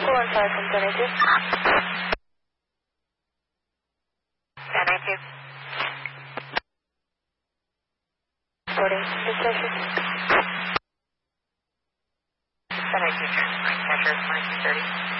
415 from 1082. 1082. Reporting to station. 1082, transferring pressure, 2230.